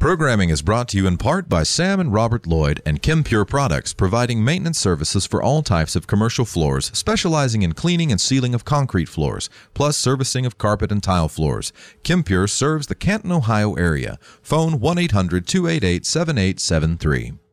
Programming is brought to you in part by Sam and Robert Lloyd and ChemPure Products, providing maintenance services for all types of commercial floors, specializing in cleaning and sealing of concrete floors, plus servicing of carpet and tile floors. ChemPure serves the Canton, Ohio area. Phone 1-800-288-7873.